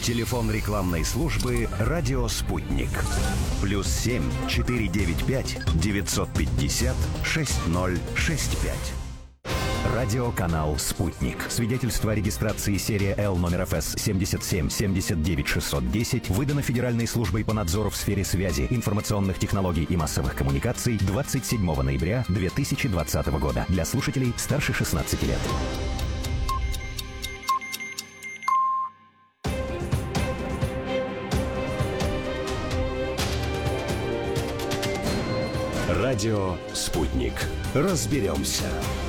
Телефон рекламной службы «Радио Спутник». +7 495 950 6065. Радиоканал «Спутник». Свидетельство о регистрации серия Л номер ФС 77 79 610 выдано Федеральной службой по надзору в сфере связи, информационных технологий и массовых коммуникаций 27 ноября 2020 года. Для слушателей старше 16 лет. Радио «Спутник». Разберемся.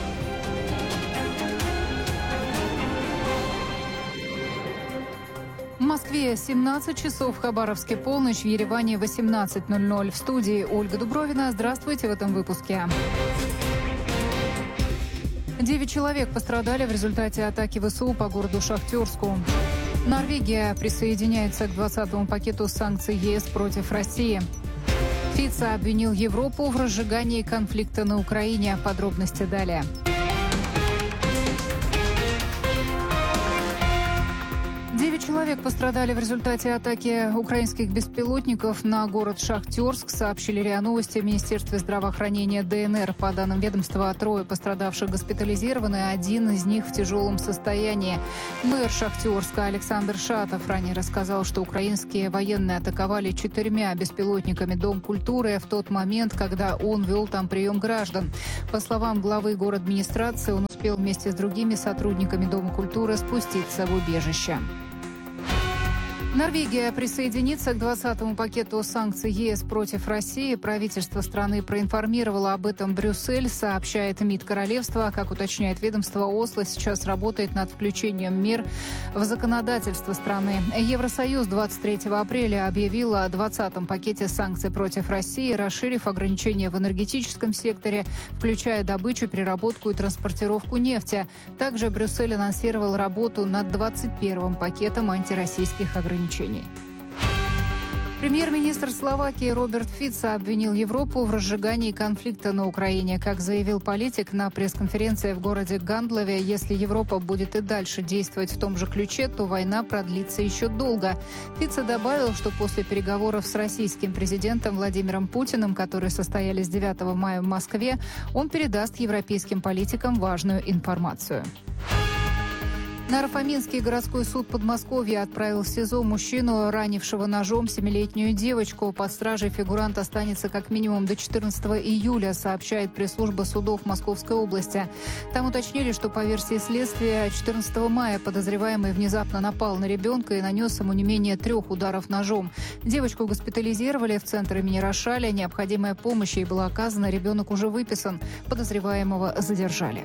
В Москве 17 часов, в Хабаровске полночь, в Ереване 18:00. В студии Ольга Дубровина. Здравствуйте в этом выпуске. 9 человек пострадали в результате атаки ВСУ по городу Шахтерску. Норвегия присоединяется к 20-му пакету санкций ЕС против России. Фицо обвинил Европу в разжигании конфликта на Украине. Подробности далее. 9 человек пострадали в результате атаки украинских беспилотников на город Шахтерск, сообщили РИА Новости в Министерстве здравоохранения ДНР. По данным ведомства, 3 пострадавших госпитализированы, 1 из них в тяжелом состоянии. Мэр Шахтерска Александр Шатов ранее рассказал, что украинские военные атаковали 4 беспилотниками Дом культуры в тот момент, когда он вел там прием граждан. По словам главы городадминистрации, он успел вместе с другими сотрудниками Дома культуры спуститься в убежище. Норвегия присоединится к 20-му пакету санкций ЕС против России. Правительство страны проинформировало об этом Брюссель, сообщает МИД королевства. Как уточняет ведомство, Осло сейчас работает над включением мер в законодательство страны. Евросоюз 23 апреля объявил о 20-м пакете санкций против России, расширив ограничения в энергетическом секторе, включая добычу, переработку и транспортировку нефти. Также Брюссель анонсировал работу над 21-м пакетом антироссийских ограничений. Премьер-министр Словакии Роберт Фицо обвинил Европу в разжигании конфликта на Украине. Как заявил политик на пресс-конференции в городе Гандлове, если Европа будет и дальше действовать в том же ключе, то война продлится еще долго. Фицо добавил, что после переговоров с российским президентом Владимиром Путиным, которые состоялись 9 мая в Москве, он передаст европейским политикам важную информацию. Наро-Фоминский городской суд Подмосковья отправил в СИЗО мужчину, ранившего ножом 7-летнюю девочку. Под стражей фигурант останется как минимум до 14 июля, сообщает пресс-служба судов Московской области. Там уточнили, что по версии следствия 14 мая подозреваемый внезапно напал на ребенка и нанес ему не менее 3 ударов ножом. Девочку госпитализировали в центр имени Рошаля. Необходимая помощь ей была оказана, ребенок уже выписан. Подозреваемого задержали.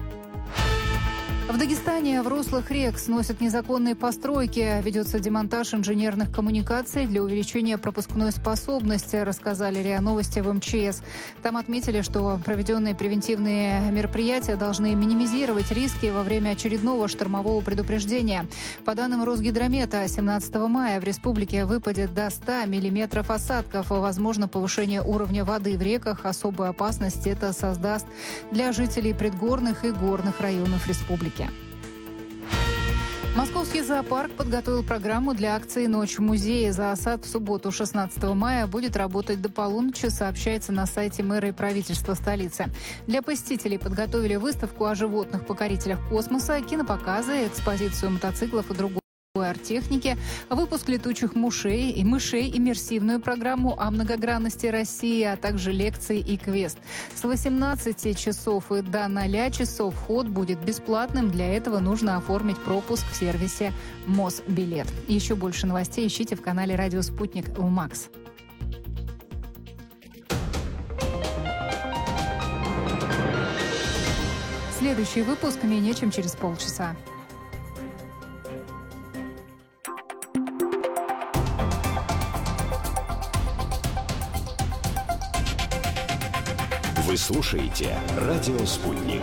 В Дагестане в руслах рек сносят незаконные постройки. Ведется демонтаж инженерных коммуникаций для увеличения пропускной способности, рассказали РИА Новости в МЧС. Там отметили, что проведенные превентивные мероприятия должны минимизировать риски во время очередного штормового предупреждения. По данным Росгидромета, 17 мая в республике выпадет до 100 миллиметров осадков. Возможно повышение уровня воды в реках. Особую опасность это создаст для жителей предгорных и горных районов республики. Московский зоопарк подготовил программу для акции «Ночь в музее». Зоосад в субботу, 16 мая, будет работать до полуночи, сообщается на сайте мэра и правительства столицы. Для посетителей подготовили выставку о животных-покорителях космоса, кинопоказы, экспозицию мотоциклов и другого арт-техники, выпуск летучих мышей, иммерсивную программу о многогранности России, а также лекции и квест. С 18 часов и до 0 часов вход будет бесплатным. Для этого нужно оформить пропуск в сервисе Мосбилет. Еще больше новостей ищите в канале «Радио Спутник» в МАКС. Следующий выпуск менее чем через полчаса. Вы слушаете «Радио Спутник».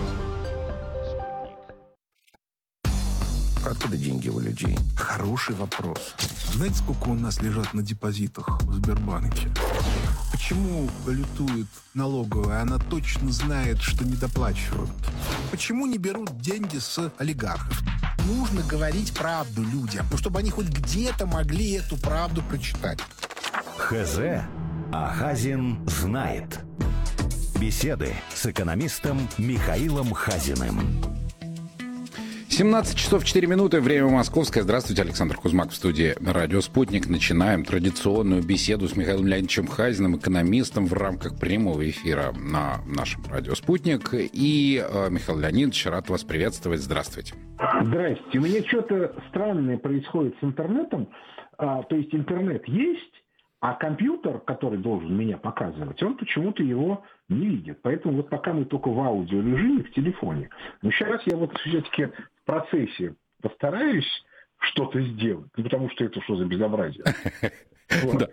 Откуда деньги у людей? Хороший вопрос. Знаете, сколько у нас лежат на депозитах в Сбербанке? Почему балютует налоговая? Она точно знает, что недоплачивают. Почему не берут деньги с олигархов? нужно говорить правду людям, ну, чтобы они хоть где-то могли эту правду прочитать. ХЗ. А Хазин знает. Беседы с экономистом Михаилом Хазиным. 17 часов 4 минуты, время московское. Здравствуйте, Александр Кузьмак в студии «Радио Спутник». Начинаем традиционную беседу с Михаилом Леонидовичем Хазиным, экономистом, в рамках прямого эфира на нашем «Радио Спутник». И, Михаил Леонидович, рад вас приветствовать. Здравствуйте. Здрасте. У меня что-то странное происходит с интернетом. То есть интернет есть, а компьютер, который должен меня показывать, он почему-то его не видит. Поэтому вот пока мы только в аудиорежиме в телефоне. Но сейчас я вот все-таки в процессе постараюсь что-то сделать, потому что это что за безобразие. Да.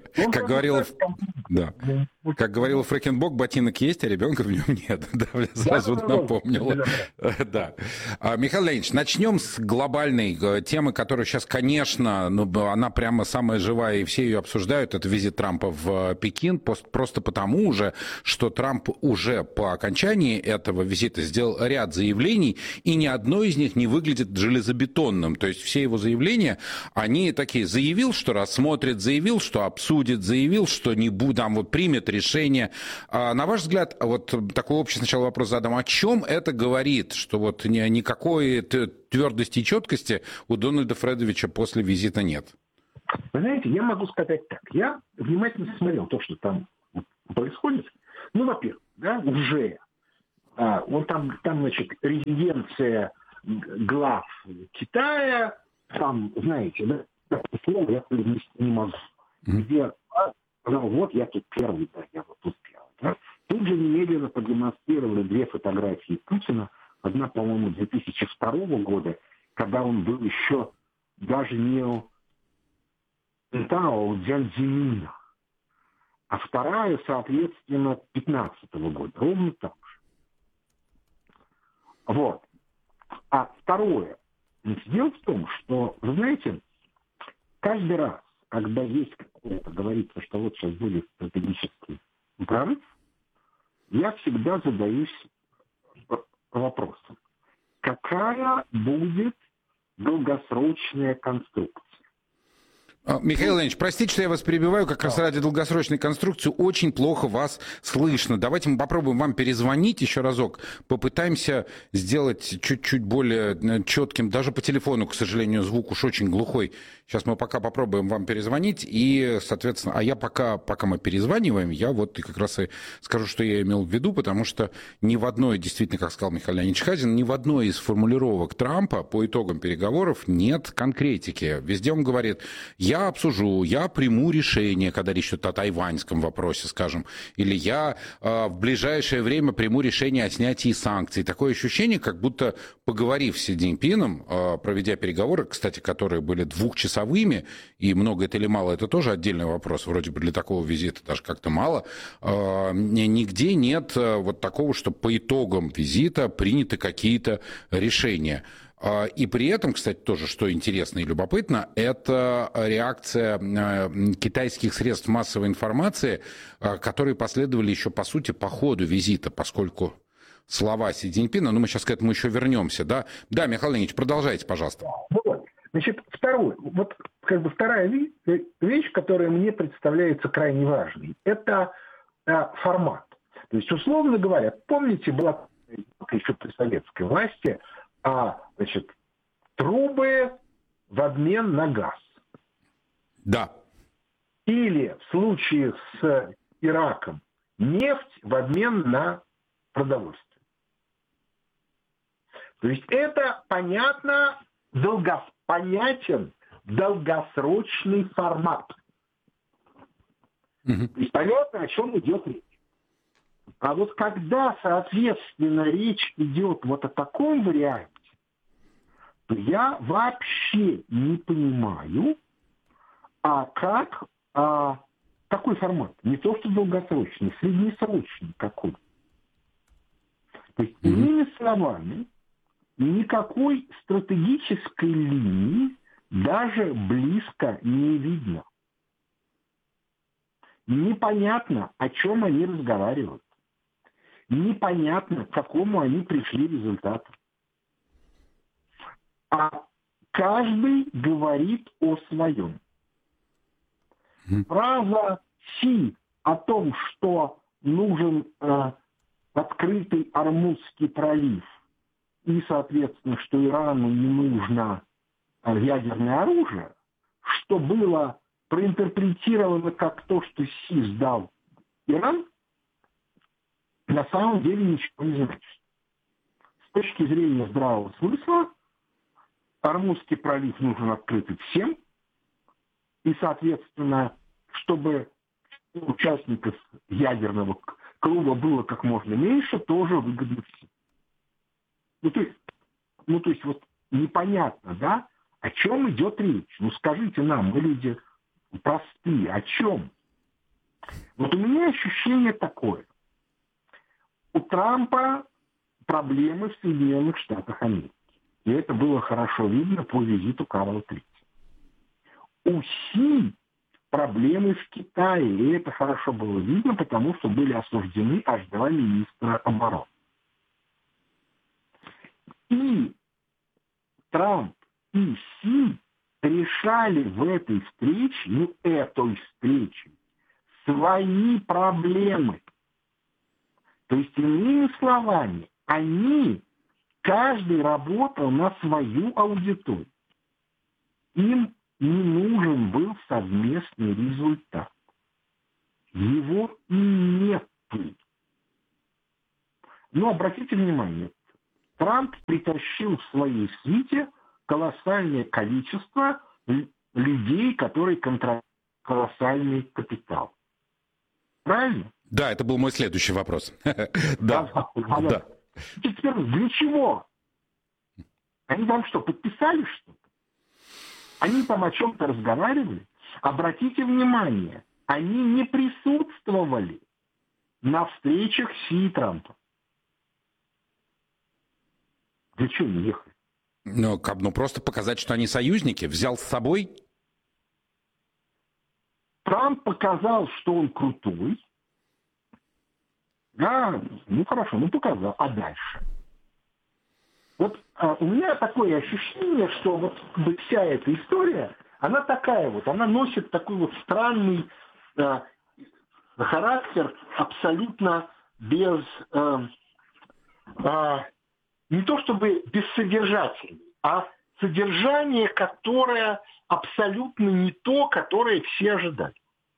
Как говорил Фрэкенбок, ботинок есть, а ребенка в нем нет. Сразу напомнила. Михаил Леонидович, начнем с глобальной темы, которая сейчас, конечно, она прямо самая живая, и все ее обсуждают. Это визит Трампа в Пекин. Просто потому уже, что Трамп уже по окончании этого визита сделал ряд заявлений, и ни одно из них не выглядит железобетонным. То есть все его заявления, они такие: заявил, что рассмотрит, заявил, что обсудит, заявил, что не будет, там вот примет решение. На ваш взгляд, вот такой общий сначала вопрос задам: о чем это говорит, что вот никакой твердости и четкости у Дональда Фредовича после визита нет? Вы знаете, я могу сказать так. Я внимательно смотрел то, что там происходит. Ну, во-первых, да, уже вот там, значит, резиденция глав Китая, там, знаете, да, слово я произнести не могу. Где сказал, вот я тут первый, да, я вот тут первый. Да. Тут же немедленно продемонстрировали две фотографии Путина. Одна, по-моему, 2002 года, когда он был еще даже не у Цинтао, Дзяньцзинина. А вторая, соответственно, 2015 года. Ровно так же. Вот. А второе. Дело в том, что, вы знаете, каждый раз, когда есть какое-то, говорится, что вот сейчас будет стратегический прорыв, я всегда задаюсь вопросом, какая будет долгосрочная конструкция? Михаил Леонидович, простите, что я вас перебиваю, как раз ради долгосрочной конструкции очень плохо вас слышно. Давайте мы попробуем вам перезвонить еще разок, попытаемся сделать чуть-чуть более четким. Даже по телефону, к сожалению, звук уж очень глухой. Сейчас мы пока попробуем вам перезвонить, и, соответственно, я пока мы перезваниваем, я вот как раз и скажу, что я имел в виду, потому что ни в одной, действительно, как сказал Михаил Леонидович Хазин, ни в одной из формулировок Трампа по итогам переговоров нет конкретики. Везде он говорит: я обсужу, я приму решение, когда речь идет о тайваньском вопросе, скажем, или я в ближайшее время приму решение о снятии санкций. Такое ощущение, как будто, поговорив с Си Цзиньпином, проведя переговоры, кстати, которые были двухчасовыми, и много это или мало, это тоже отдельный вопрос, вроде бы для такого визита даже как-то мало, нигде нет вот такого, что по итогам визита приняты какие-то решения. И при этом, кстати, тоже, что интересно и любопытно, это реакция китайских средств массовой информации, которые последовали еще, по сути, по ходу визита, поскольку слова Си Цзиньпина, мы сейчас к этому еще вернемся, да? Да, Михаил Леонидович, продолжайте, пожалуйста. Вот. Значит, вторая вещь, которая мне представляется крайне важной, это формат. То есть, условно говоря, помните, была еще при советской власти, трубы в обмен на газ. Да. Или в случае с Ираком нефть в обмен на продовольствие. То есть это понятен долгосрочный формат. То есть понятно, о чем идет речь. А вот когда, соответственно, речь идет вот о таком варианте, то я вообще не понимаю, какой формат. Не то, что долгосрочный, среднесрочный какой. То есть, иными словами, никакой стратегической линии даже близко не видно. Непонятно, о чем они разговаривают. Непонятно, к какому они пришли результату. А каждый говорит о своем. Фраза Си о том, что нужен открытый Ормузский пролив и, соответственно, что Ирану не нужно ядерное оружие, что было проинтерпретировано как то, что Си сдал Иран, на самом деле ничего не значит. С точки зрения здравого смысла, Ормузский пролив нужен открытый всем, и, соответственно, чтобы участников ядерного клуба было как можно меньше, тоже выгодно всем. Ну, то есть вот непонятно, да, о чем идет речь? Ну, скажите нам, мы люди простые, о чем? Вот у меня ощущение такое. У Трампа проблемы в Соединенных Штатах Америки. И это было хорошо видно по визиту Карла III. У Си проблемы в Китае. И это хорошо было видно, потому что были осуждены аж два министра обороны. И Трамп и Си решали в этой встрече, свои проблемы. То есть, иными словами, каждый работал на свою аудиторию. Им не нужен был совместный результат. Его и нет. Но обратите внимание, Трамп притащил в своей свите колоссальное количество людей, которые контролируют колоссальный капитал. Правильно? Да, это был мой следующий вопрос. Да. Теперь для чего? Они там что, подписали что-то? Они там о чем-то разговаривали? Обратите внимание, они не присутствовали на встречах Си и Трампа. Для чего не ехали? Ну, просто показать, что они союзники. Взял с собой. Трамп показал, что он крутой. Да, ну хорошо, показал. А дальше? Вот у меня такое ощущение, что вот вся эта история, она такая вот, она носит такой вот странный характер, абсолютно без, не то чтобы бессодержательный, а содержание, которое абсолютно не то, которое все ожидали.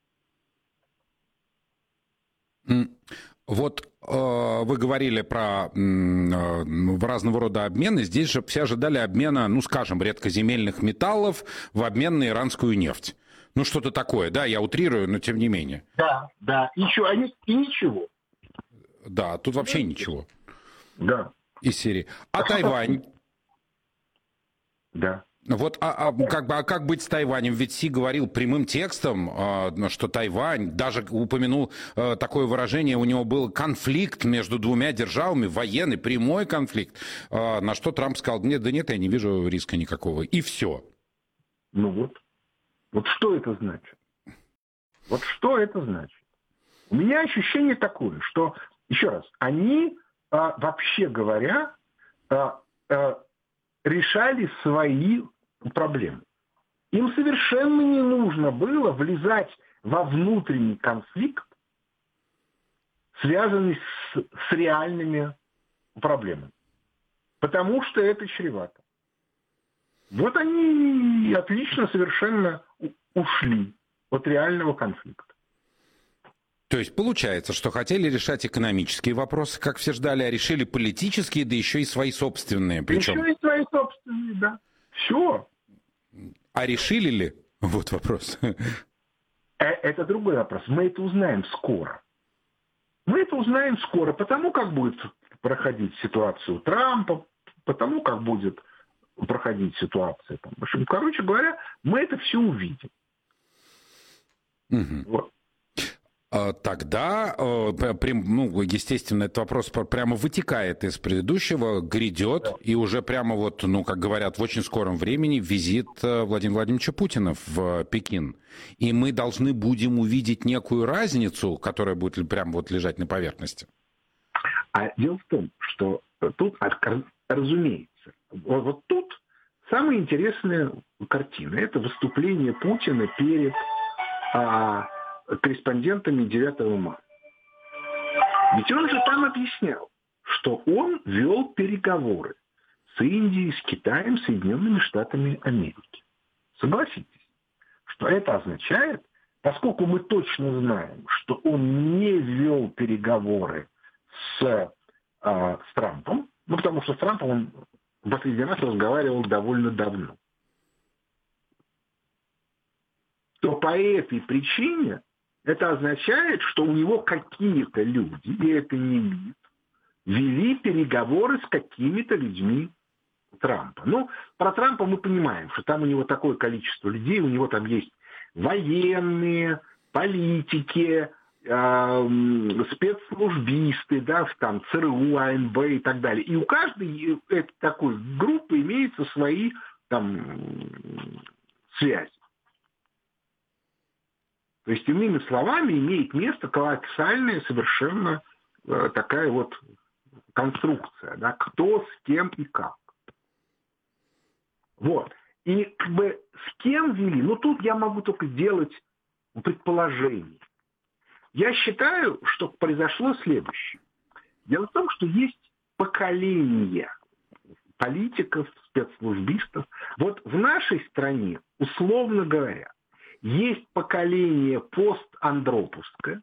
Вот вы говорили про разного рода обмены. Здесь же все ожидали обмена, ну, скажем, редкоземельных металлов в обмен на иранскую нефть. Ну, что-то такое, да, я утрирую, но тем не менее. Да, и ничего. Да, тут вообще ничего. Да. Из серии. А Тайвань? Да. Вот, как быть с Тайванем? Ведь Си говорил прямым текстом, что Тайвань, даже упомянул такое выражение, у него был конфликт между двумя державами, военный, прямой конфликт, на что Трамп сказал, нет, я не вижу риска никакого, и все. Ну вот что это значит? Вот что это значит? У меня ощущение такое, что, еще раз, они, вообще говоря, решали свои проблемы. Им совершенно не нужно было влезать во внутренний конфликт, связанный с реальными проблемами. Потому что это чревато. Вот они отлично совершенно ушли от реального конфликта. То есть получается, что хотели решать экономические вопросы, как все ждали, а решили политические, да еще и свои собственные. Причем... Еще и свои собственные, да. Все. А решили ли? Вот вопрос. Это другой вопрос. Мы это узнаем скоро. Потому как будет проходить ситуация у Трампа, потому как будет проходить ситуация там. В общем, короче говоря, мы это все увидим. Угу. Вот. Тогда, естественно, этот вопрос прямо вытекает из предыдущего, грядет, и уже прямо вот, как говорят, в очень скором времени визит Владимира Владимировича Путина в Пекин. И мы должны будем увидеть некую разницу, которая будет прямо вот лежать на поверхности. А дело в том, что тут, разумеется, вот тут самая интересная картина – это выступление Путина перед корреспондентами 9 мая. Ведь он же там объяснял, что он вел переговоры с Индией, с Китаем, Соединенными Штатами Америки. Согласитесь, что это означает, поскольку мы точно знаем, что он не вел переговоры с Трампом, ну, потому что с Трампом он в последний раз разговаривал довольно давно, то по этой причине это означает, что у него какие-то люди, и это не МИД, вели переговоры с какими-то людьми Трампа. Ну, про Трампа мы понимаем, что там у него такое количество людей, у него там есть военные, политики, спецслужбисты, да, там ЦРУ, АНБ и так далее. И у каждой этой такой группы имеются свои там связи. То есть, иными словами, имеет место колоссальная совершенно такая вот конструкция, да, кто с кем и как. Вот. И как бы с кем вели, ну тут я могу только делать предположение. Я считаю, что произошло следующее. Дело в том, что есть поколение политиков, спецслужбистов. Вот в нашей стране, условно говоря, есть поколение постандроповское,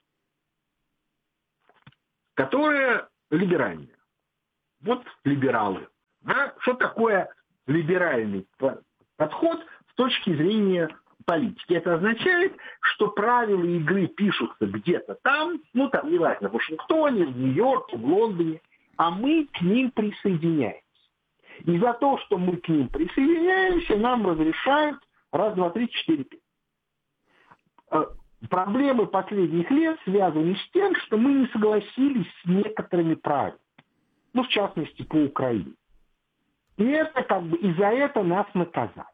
которое либеральное. Вот либералы. Да? Что такое либеральный подход с точки зрения политики? Это означает, что правила игры пишутся где-то там, ну там, неважно, в Вашингтоне, в Нью-Йорке, в Лондоне, а мы к ним присоединяемся. И за то, что мы к ним присоединяемся, нам разрешают раз, два, три, четыре, пять. Проблемы последних лет связаны с тем, что мы не согласились с некоторыми правилами. Ну, в частности, по Украине. И это как бы, и за это нас наказали.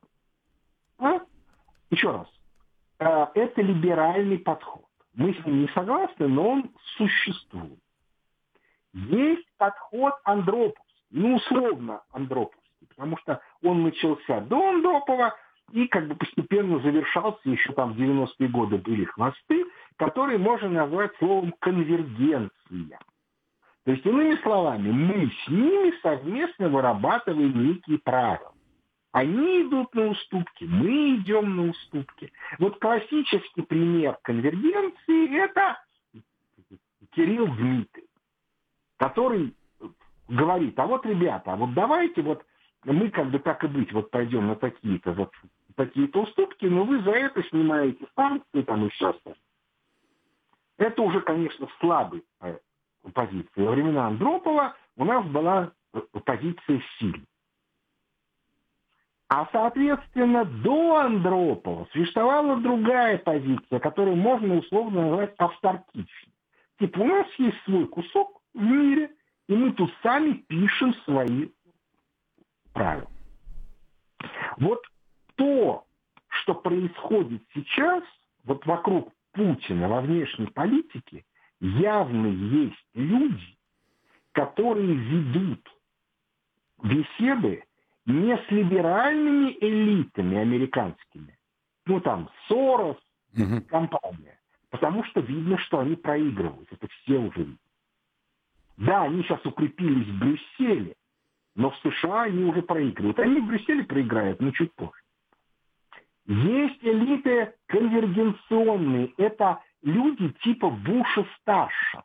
Еще раз. Это либеральный подход. Мы с ним не согласны, но он существует. Есть подход андроповский. Ну, условно андроповский. Потому что он начался до Андропова и как бы постепенно завершался, еще там в 90-е годы были хвосты, которые можно назвать словом конвергенция. То есть, иными словами, мы с ними совместно вырабатываем некие правила. Они идут на уступки, мы идем на уступки. Вот классический пример конвергенции – это Кирилл Дмитрий, который говорит, а вот, ребята, а вот давайте вот мы как бы так и быть, вот пойдем на такие-то уступки, но вы за это снимаете санкции там и все остальное. Это уже, конечно, слабый позиция. Во времена Андропова у нас была позиция сильной. А, соответственно, до Андропова существовала другая позиция, которую можно условно назвать авторитарной. Типа, у нас есть свой кусок в мире, и мы тут сами пишем свои правила. Вот то, что происходит сейчас, вот вокруг Путина во внешней политике, явно есть люди, которые ведут беседы не с либеральными элитами американскими, ну там Сорос, компания, потому что видно, что они проигрывают, это все уже видят. Да, они сейчас укрепились в Брюсселе, но в США они уже проигрывают. Они в Брюсселе проиграют, но чуть позже. Есть элиты конвергенционные, это люди типа Буша-старшего.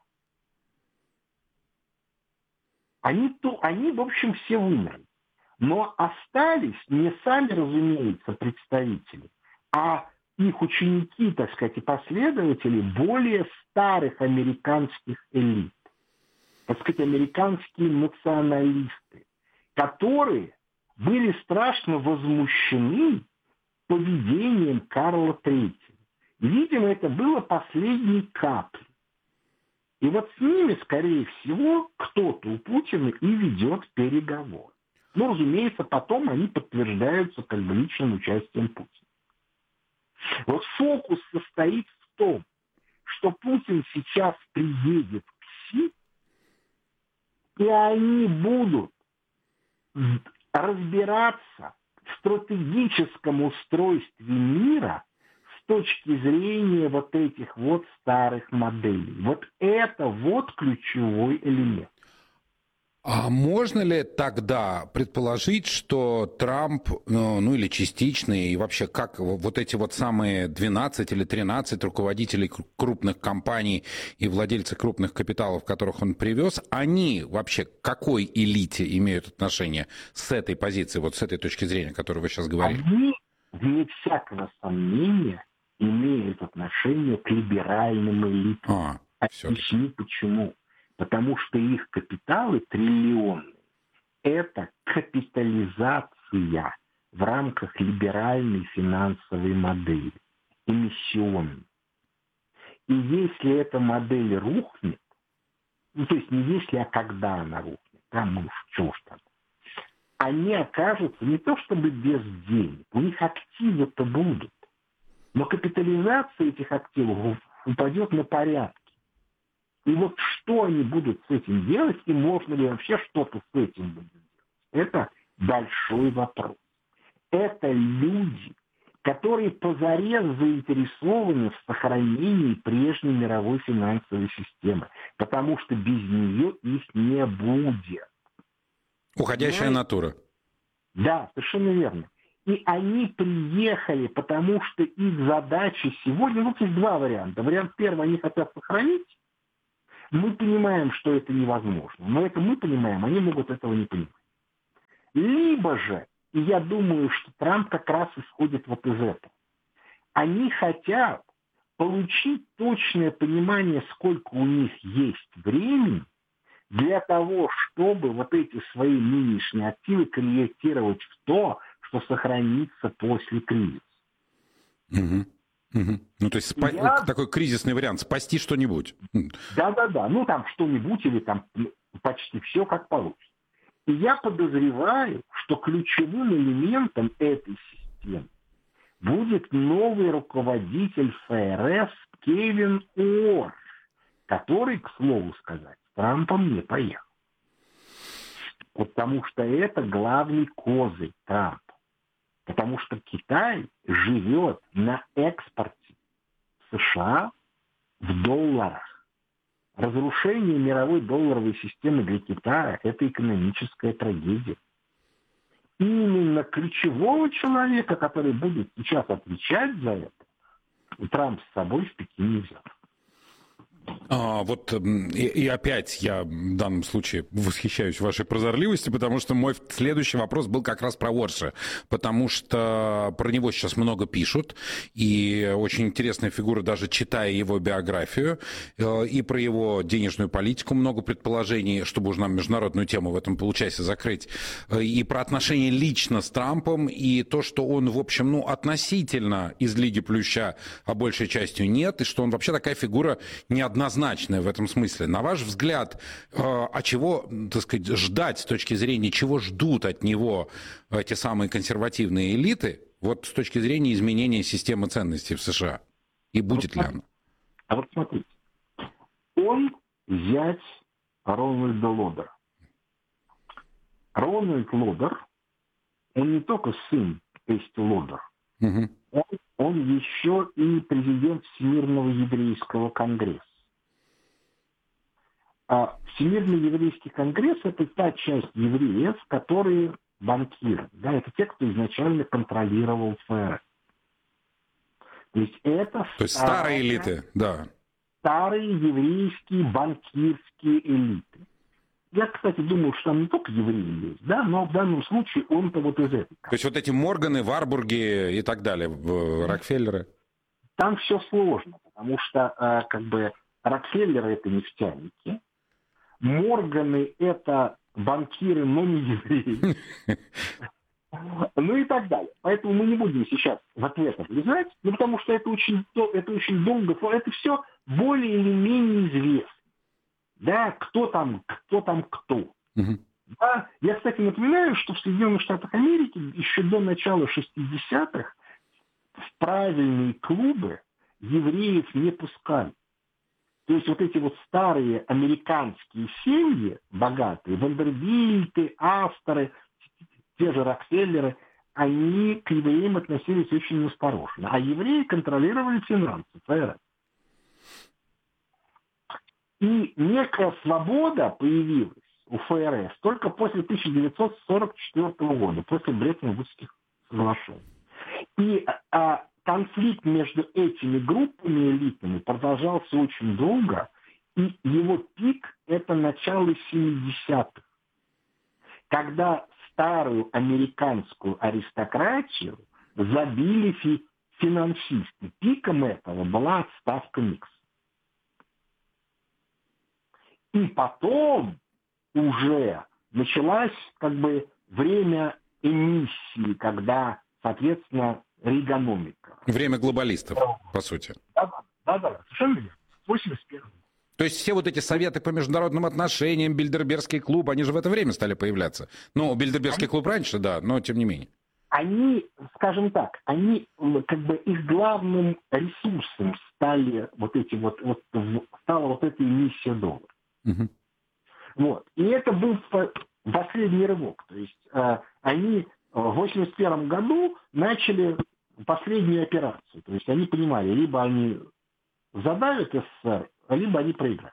Они, в общем, все умерли. Но остались не сами, разумеется, представители, а их ученики, так сказать, и последователи более старых американских элит. Так сказать, американские националисты, которые были страшно возмущены поведением Карла III. Видимо, это было последней каплей. И вот с ними, скорее всего, кто-то у Путина и ведет переговоры. Ну, разумеется, потом они подтверждаются как бы личным участием Путина. Вот фокус состоит в том, что Путин сейчас приедет к Си, и они будут разбираться в стратегическом устройстве мира с точки зрения вот этих вот старых моделей. Вот это вот ключевой элемент. А можно ли тогда предположить, что Трамп, ну или частично, и вообще как вот эти вот самые 12 или 13 руководителей крупных компаний и владельцы крупных капиталов, которых он привез, они вообще к какой элите имеют отношение с этой позиции, вот с этой точки зрения, о которой вы сейчас говорили? Они, вне всякого сомнения, имеют отношение к либеральным элитам. Объясню почему. Потому что их капиталы триллионные. Это капитализация в рамках либеральной финансовой модели, эмиссионной. И если эта модель рухнет, ну то есть не если, а когда она рухнет, там уж что ж там, они окажутся не то чтобы без денег, у них активы-то будут, но капитализация этих активов упадет на порядки. И вот что они будут с этим делать, и можно ли вообще что-то с этим будет делать, это большой вопрос. Это люди, которые позарез заинтересованы в сохранении прежней мировой финансовой системы, потому что без нее их не будет. Уходящая натура. Да, совершенно верно. И они приехали, потому что их задача сегодня, вот есть два варианта. Вариант первый, они хотят сохранить. Мы понимаем, что это невозможно. Но это мы понимаем, они могут этого не понимать. Либо же, и я думаю, что Трамп как раз исходит вот из этого, они хотят получить точное понимание, сколько у них есть времени для того, чтобы вот эти свои нынешние активы конвертировать в то, что сохранится после кризиса. Угу. Угу. Ну, то есть такой кризисный вариант, спасти что-нибудь. Да-да-да, ну там что-нибудь или там почти все как получится. И я подозреваю, что ключевым элементом этой системы будет новый руководитель ФРС Кевин Уорш, который, к слову сказать, с Трампом не поехал. Потому что это главный козырь Трампа. Потому что Китай живет на экспорте США в долларах. Разрушение мировой долларовой системы для Китая – это экономическая трагедия. И именно ключевого человека, который будет сейчас отвечать за это, Трамп с собой в Пекин не взял. И опять я в данном случае восхищаюсь вашей прозорливостью, потому что мой следующий вопрос был как раз про Уорша, потому что про него сейчас много пишут, и очень интересная фигура, даже читая его биографию, и про его денежную политику много предположений, чтобы уж нам международную тему в этом получасе закрыть, и про отношения лично с Трампом, и то, что он, в общем, относительно из Лиги Плюща, а большей частью нет, и что он вообще такая фигура неоднозначная в этом смысле. На ваш взгляд, а чего, так сказать, ждать с точки зрения, чего ждут от него эти самые консервативные элиты, вот с точки зрения изменения системы ценностей в США? И будет ли она? А вот смотрите, он зять Рональда Лодера. Рональд Лодер, он не только сын Эсти Лодер, он еще и президент Всемирного еврейского конгресса. А Всемирный еврейский конгресс – это та часть евреев, которые банкиры. Да, это те, кто изначально контролировал ФРС. То есть старые элиты, да. Старые еврейские банкирские элиты. Я, кстати, думаю, что там не только евреи есть, да, но в данном случае он-то вот из этого. То есть вот эти Морганы, Варбурги и так далее, Рокфеллеры? Там все сложно, потому что Рокфеллеры – это нефтяники, Морганы – это банкиры, но не евреи. Ну и так далее. Поэтому мы не будем сейчас в ответах влезать, потому что это очень долго, это все более или менее известно. Да, кто там кто. Да? Я, кстати, напоминаю, что в Соединенных Штатах Америки еще до начала 60-х в правильные клубы евреев не пускали. То есть вот эти вот старые американские семьи, богатые, Вандербильты, Асторы, те же Рокфеллеры, они к евреям относились очень осторожно. А евреи контролировали финансы ФРС. И некая свобода появилась у ФРС только после 1944 года, после Бреттон-Вудских соглашений. И конфликт между этими группами элитными продолжался очень долго, и его пик – это начало 70-х, когда старую американскую аристократию забили финансисты. Пиком этого была отставка Никсона. И потом уже началось время эмиссии, когда, соответственно, рейгономика. Время глобалистов, по сути. Да, совершенно верно. 81 год. То есть все вот эти советы по международным отношениям, Бильдербергский клуб, они же в это время стали появляться. Ну, Бильдербергский клуб раньше, да, но тем не менее. Они, скажем так, их главным ресурсом стала эта эмиссия доллара. Угу. Вот. И это был последний рывок. То есть они в 1981 году начали последнюю операцию. То есть они понимали, либо они задавят СССР, либо они проиграют.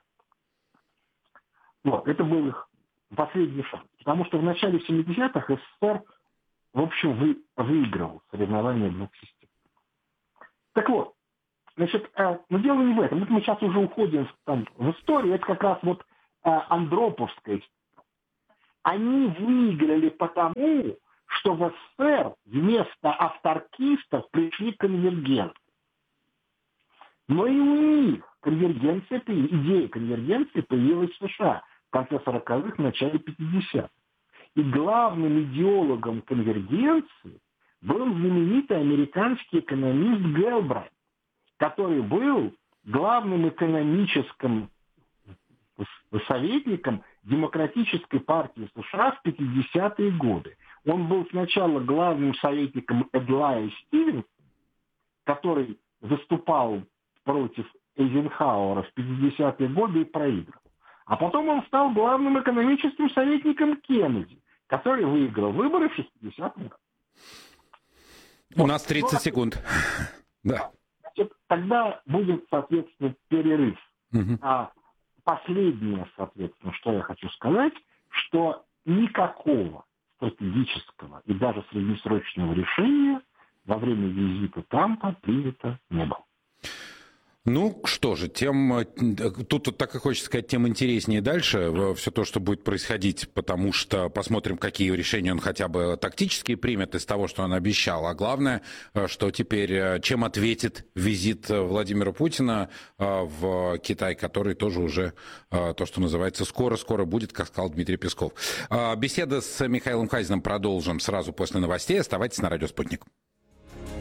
Вот. Это был их последний шанс. Потому что в начале 70-х СССР, в общем, выигрывал соревнования двух систем. Так вот, значит, но дело не в этом. Мы сейчас уже уходим в историю. Это как раз андроповская история. Они выиграли потому, что в СССР вместо авторкистов пришли конвергенты. Но и у них идея конвергенции появилась в США в конце 40-х, в начале 50-х. И главным идеологом конвергенции был знаменитый американский экономист Гелбрайт, который был главным экономическим советником Демократической партии США в 50-е годы. Он был сначала главным советником Эдлая Стивенсона, который выступал против Эйзенхауэра в 50-е годы и проиграл. А потом он стал главным экономическим советником Кеннеди, который выиграл выборы в 60-м году. У нас 30 секунд. Да. Значит, тогда будет, соответственно, перерыв. Угу. А последнее, соответственно, что я хочу сказать, что никакого стратегического и даже среднесрочного решения во время визита Трампа принято не было. Ну, что же, тут так и хочется сказать, тем интереснее дальше все то, что будет происходить, потому что посмотрим, какие решения он хотя бы тактические примет из того, что он обещал. А главное, что теперь, чем ответит визит Владимира Путина в Китай, который тоже уже, то, что называется, скоро-скоро будет, как сказал Дмитрий Песков. Беседа с Михаилом Хазиным продолжим сразу после новостей. Оставайтесь на радио «Спутник».